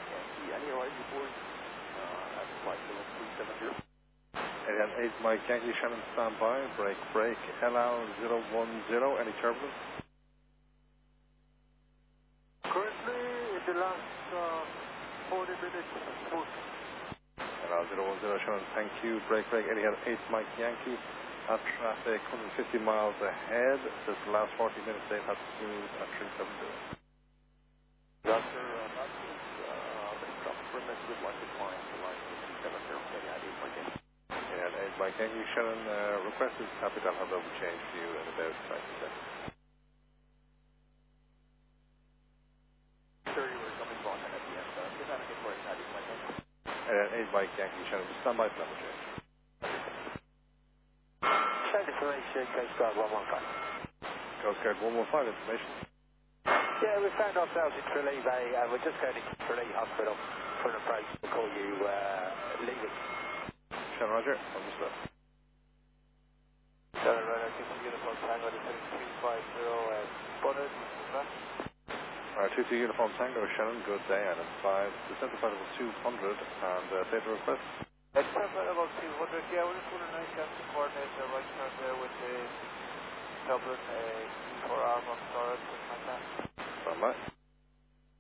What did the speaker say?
Yankee. Any arrival reports at flight level 370? Area 8 Mike Yankee, Shannon standby, break, LL010, any turbulence? Currently, in the last 40 minutes, smooth. LL010, Shannon, thank you, break, Area 8 Mike Yankee, at traffic 150 miles ahead, this last 40 minutes they've had smooth at 370. Doctor, this drop permit would like to climb to line 370, Area 8 Mike Yankee. And 8 Mike Yankee, Shannon, request is happy to have that change to you in about 90 seconds. Sir, you were coming back at the end. Give that a good word, Area 8 Mike Yankee. And 8 Mike Yankee, Shannon, standby for that change. Send information, Coast Guard 115. Coast Guard 115, information. Yeah, we found ourselves in Tralee Bay and we're just going to Tralee Hospital for an approach. We'll call you leaving. Shannon, Roger, understood. Shannon, Roger, Uniform Tango, descending 250 spotted. 22 Uniform Tango, Shannon, good day, and it's 5, descent to flight level 200, and data request. It's level 200, yeah, we're just wondering if you have to coordinate the right turn there with the Dublin E4 arm on Storage, something like that. Standby.